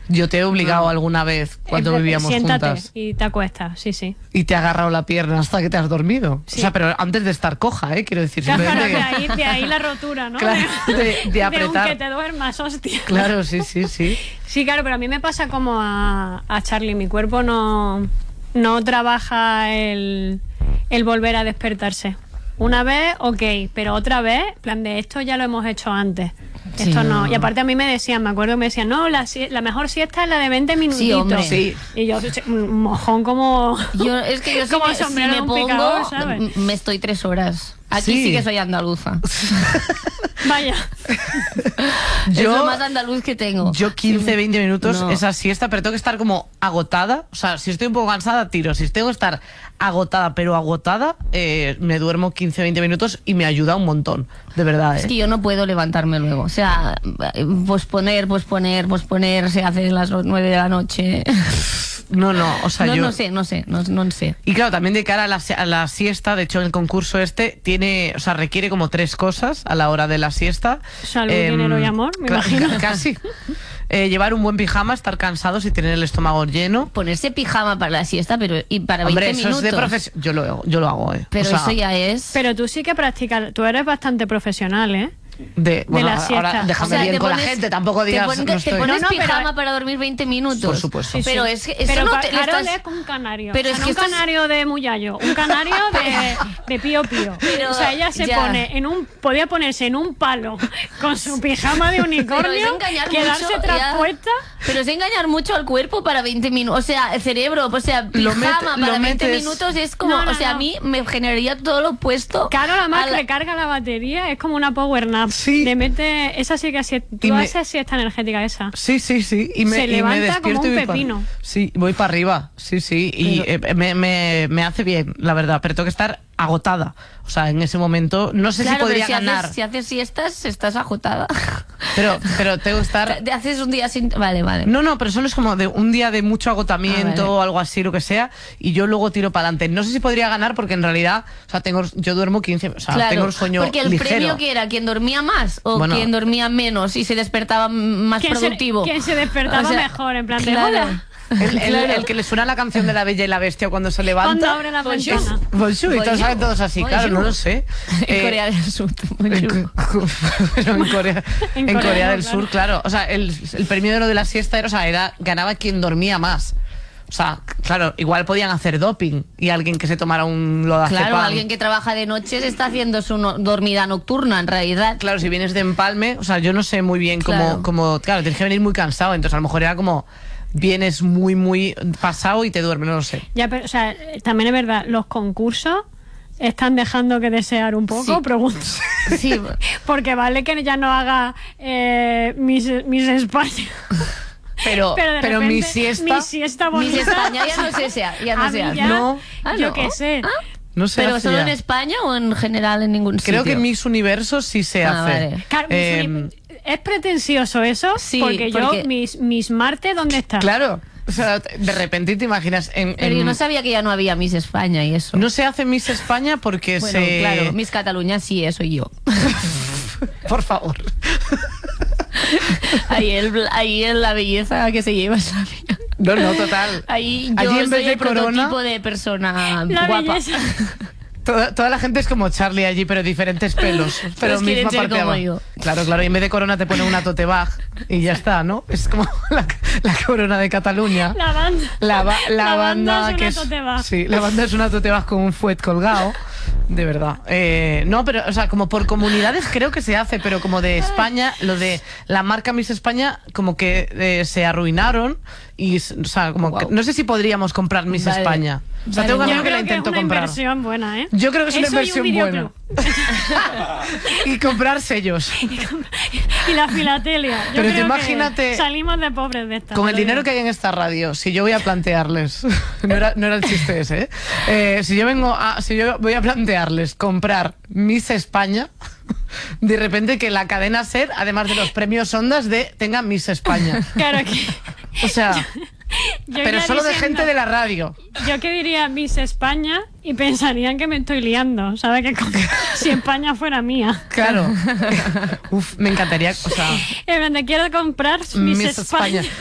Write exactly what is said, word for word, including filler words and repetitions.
Yo te he obligado no. alguna vez cuando eh, vivíamos siéntate juntas. Y te acuestas, sí, sí. Y te ha agarrado la pierna hasta que te has dormido. Sí. O sea, pero antes de estar coja, ¿eh? Quiero decir. Claro, simplemente de, que... ahí, de ahí la rotura, ¿no? Claro, de, de apretar. De un que te duermas, hostia. Claro, sí, sí, sí. Sí, claro, pero a mí me pasa como a, a Charlie. Mi cuerpo no, no trabaja el, el volver a despertarse. Una vez, ok, pero otra vez, plan de esto ya lo hemos hecho antes. Sí, esto no. Y aparte a mí me decían, me acuerdo que me decían, no, la, la mejor siesta es la de veinte minutitos. Sí, hombre. Sí. Y yo, un mojón como... Yo, es que yo sí como me, si me pongo, picador, ¿sabes? Me estoy tres horas. Aquí sí, sí que soy andaluza. Vaya. Yo, es lo más andaluz que tengo. Yo quince, veinte minutos no. esa siesta, pero tengo que estar como agotada. O sea, si estoy un poco cansada, tiro. Si tengo que estar agotada, pero agotada, eh, me duermo quince, veinte minutos y me ayuda un montón. De verdad, ¿eh? Es que yo no puedo levantarme luego. O sea, posponer, posponer, posponer, se hace a las nueve de la noche. No, no, o sea, no, yo... No sé, no sé, no, no sé. Y claro, también de cara a la, a la siesta, de hecho el concurso este tiene, o sea, requiere como tres cosas a la hora de la siesta. Salud, eh, dinero y amor, me imagino. Casi. Eh, llevar un buen pijama, estar cansados y tener el estómago lleno. Ponerse pijama para la siesta, pero y para Hombre, veinte eso minutos. Es de profes... yo, lo, yo lo hago, ¿eh? Pero o sea, eso ya es... Pero tú sí que practicas, tú eres bastante profesional, ¿eh? De, bueno, de la siesta. Ahora déjame o sea, bien con pones, la gente, tampoco digas... Te, pon, no te estoy... pones no, no, pijama pero, para dormir veinte minutos. Por supuesto. Sí, pero sí. es que eso pero no te Carol estás... es un canario. Pero o sea, es no que un estás... canario de Muyallo, un canario de, de Pío Pío. Pero, o sea, ella se ya. pone en un... Podía ponerse en un palo con su pijama de unicornio, quedarse mucho, traspuesta... Pero es engañar mucho al cuerpo para veinte minutos. O sea, el cerebro, o sea, pijama met, para veinte metes... minutos es como... No, no, o sea, no. a mí me generaría todo lo opuesto. Claro, la más la... recarga la batería, es como una power nap. Sí. Le mete... Esa sí que así... Tú me... haces siesta energética esa. Sí, sí, sí. Y me, se y levanta me despierto como un y voy pepino. Pa... Sí, voy para arriba. Sí, sí. Y pero... eh, me, me, me hace bien, la verdad. Pero tengo que estar agotada. O sea, en ese momento no sé claro, si podría si ganar. Haces, si haces siestas, estás agotada. Pero, pero tengo que estar... Te haces un día sin... Vale, vale. No, no, pero solo es como de un día de mucho agotamiento ah, vale. o algo así, lo que sea, y yo luego tiro para adelante. No sé si podría ganar porque en realidad, o sea, tengo, yo duermo quince, o sea, claro, tengo el sueño porque el ligero. premio que era, ¿quién dormía más o bueno, quien dormía menos y se despertaba más ¿quién productivo? Se, ¿Quién se despertaba o sea, mejor? En plan de claro. Hola. El, el, claro. el que le suena la canción de La Bella y la Bestia cuando se levanta. Cuando abre la ventana. Bonjour, y todos saben todos así, Bonjour. claro, no lo sé. En eh, Corea del Sur. En, en Corea, en en Corea del claro. Sur, claro. O sea, el, el premio de lo de la siesta era, o sea, era, ganaba quien dormía más. O sea, claro, igual podían hacer doping y alguien que se tomara un lodazepam. Claro, alguien que trabaja de noche se está haciendo su no, dormida nocturna, en realidad. Claro, si vienes de empalme, o sea, yo no sé muy bien cómo... Claro, cómo, claro tienes que venir muy cansado, entonces a lo mejor era como... Vienes muy, muy pasado y te duermes, no lo sé. Ya, pero, o sea, también es verdad, los concursos están dejando que desear un poco, sí. pregunto. Sí. Porque vale que ya no haga eh, Miss, Miss España. Pero, pero, pero repente, mi siesta... Mi siesta bonita. Miss España ya no se sea, ya no se hace. No. Ah, yo no. qué sé. ¿Ah? No se ¿Pero hace solo ya. en España o en general en ningún Creo sitio? que Miss Universo sí se ah, hace. Vale. Claro, eh, Miss ¿Es pretencioso eso? Sí, porque, porque... yo, mis, mis Marte, ¿dónde está? Claro. O sea, de repente te imaginas... En, Pero en... yo no sabía que ya no había Miss España y eso. No se hace Miss España porque bueno, se... claro, Miss Cataluña sí, eso y yo. Por favor. Ahí, el, ahí el, la belleza que se lleva esa mía. No, no, total. Ahí Allí yo en soy vez de el corona, prototipo de persona la guapa. Belleza. Toda, toda la gente es como Charlie allí, pero diferentes pelos. Pero Todos quieren misma ser parte como abajo. yo. Claro, claro, y en vez de corona te pone una tote bag y ya está, ¿no? Es como la, la corona de Cataluña. La banda. La, ba, la, la banda, banda es que una es. tote bag. Sí, la banda es una tote bag con un fuet colgado. De verdad. Eh, no, pero, o sea, como por comunidades creo que se hace, pero como de España, lo de la marca Miss España, como que eh, se arruinaron. Y, o sea, como wow. que, no sé si podríamos comprar Miss vale. España. O sea, Vale. tengo un amigo Yo que creo la intento que es una comprar. inversión buena, ¿eh? Yo creo que es una Eso inversión y un buena. Y comprar sellos. Y la filatelia. Yo Pero creo te imagínate. Que salimos de pobres de esta. Con el dinero que hay en esta radio, si yo voy a plantearles. No era, no era el chiste ese, ¿eh? eh si yo vengo a. Si yo voy a plantearles comprar Miss España. De repente que la cadena SER, además de los premios Ondas, de tenga Miss España. Claro que. O sea. Yo pero solo diciendo, de gente de la radio. Yo que diría Miss España y pensarían que me estoy liando, ¿sabes? Que con, si España fuera mía. Claro. Uf, me encantaría. O sea, en donde quiero comprar Miss, Miss España. España.